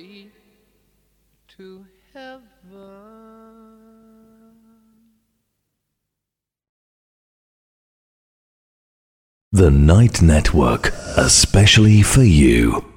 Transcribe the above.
way to heaven. The Night Network, especially for you.